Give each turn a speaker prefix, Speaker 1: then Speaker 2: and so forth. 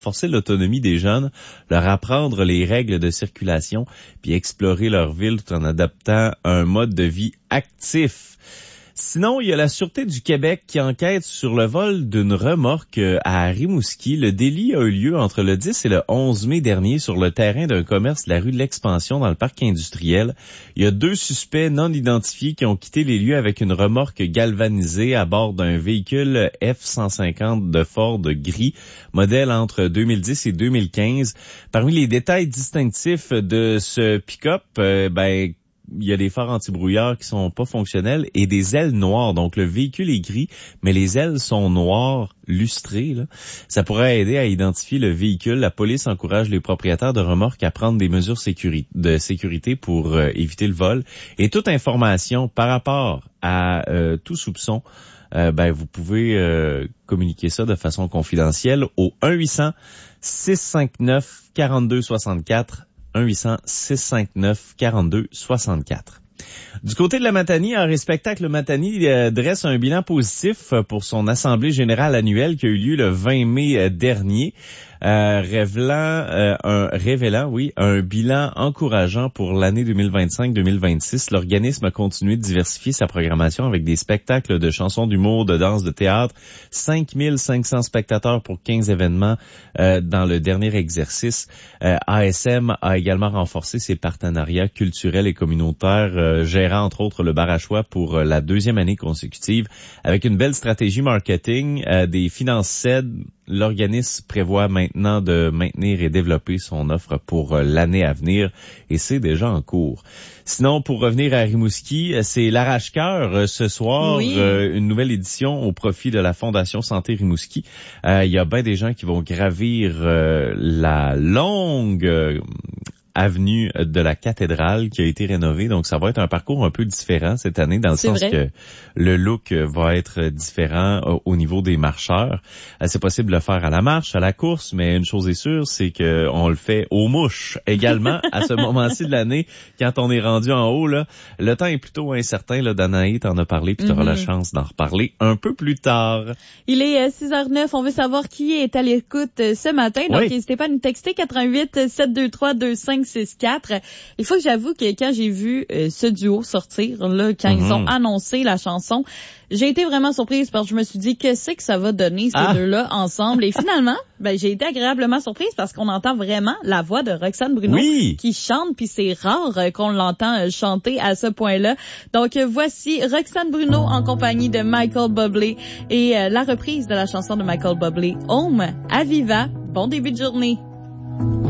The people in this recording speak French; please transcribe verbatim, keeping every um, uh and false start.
Speaker 1: renforcer l'autonomie des jeunes, leur apprendre les règles de circulation, puis explorer leur ville tout en adoptant un mode de vie actif. Sinon, il y a la Sûreté du Québec qui enquête sur le vol d'une remorque à Rimouski. Le délit a eu lieu entre le dix et le onze mai dernier sur le terrain d'un commerce de la rue de l'Expansion dans le parc industriel. Il y a deux suspects non identifiés qui ont quitté les lieux avec une remorque galvanisée à bord d'un véhicule F cent cinquante de Ford gris, modèle entre deux mille dix et deux mille quinze. Parmi les détails distinctifs de ce pick-up, euh, ben il y a des phares anti-brouillard qui sont pas fonctionnels et des ailes noires. Donc, le véhicule est gris, mais les ailes sont noires, lustrées, là. Ça pourrait aider à identifier le véhicule. La police encourage les propriétaires de remorques à prendre des mesures sécuri- de sécurité pour euh, éviter le vol. Et toute information par rapport à euh, tout soupçon, euh, ben vous pouvez euh, communiquer ça de façon confidentielle au un huit cents six cent cinquante-neuf quarante-deux soixante-quatre. un huit cents six cent cinquante-neuf quarante-deux soixante-quatre. Du côté de la Matanie, un spectacle Matanie euh, dresse un bilan positif pour son assemblée générale annuelle qui a eu lieu le vingt mai euh, dernier. Euh, révélant, euh, un, révélant, oui, un bilan encourageant pour l'année deux mille vingt-cinq deux mille vingt-six. L'organisme a continué de diversifier sa programmation avec des spectacles de chansons d'humour, de danse, de théâtre. cinq mille cinq cents spectateurs pour quinze événements euh, dans le dernier exercice. Euh, A S M a également renforcé ses partenariats culturels et communautaires, euh, gérant entre autres le bar à choix pour euh, la deuxième année consécutive. Avec une belle stratégie marketing, euh, des finances C E D, l'organisme prévoit maintenant de maintenir et développer son offre pour l'année à venir et c'est déjà en cours. Sinon, pour revenir à Rimouski, c'est l'Arrache-Cœur ce soir,
Speaker 2: oui.
Speaker 1: euh, une nouvelle édition au profit de la Fondation Santé Rimouski. Euh, il y a bien des gens qui vont gravir euh, la longue euh, avenue de la cathédrale qui a été rénovée. Donc, ça va être un parcours un peu différent cette année dans le
Speaker 2: c'est
Speaker 1: sens
Speaker 2: vrai.
Speaker 1: que le look va être différent au, au niveau des marcheurs. Euh, c'est possible de le faire à la marche, à la course, mais une chose est sûre, c'est que on le fait aux mouches également à ce moment-ci de l'année. Quand on est rendu en haut, là, le temps est plutôt incertain. Là, Danaï t'en a parlé, puis tu auras mm-hmm. la chance d'en reparler un peu plus tard.
Speaker 2: Il est six heures neuf. On veut savoir qui est à l'écoute ce matin. Donc, oui. N'hésitez pas à nous texter quatre un huit sept deux trois deux cinq six quatre. Il faut que j'avoue que quand j'ai vu euh, ce duo sortir, là, quand mm-hmm. ils ont annoncé la chanson, j'ai été vraiment surprise parce que je me suis dit, qu'est-ce que ça va donner ces ah. deux-là ensemble? Et finalement, ben, j'ai été agréablement surprise parce qu'on entend vraiment la voix de Roxane Bruno
Speaker 1: oui.
Speaker 2: qui chante, puis c'est rare euh, qu'on l'entend euh, chanter à ce point-là. Donc, euh, voici Roxane Bruno en compagnie de Michael Bublé et euh, la reprise de la chanson de Michael Bublé, Home, Aviva. Bon début de journée.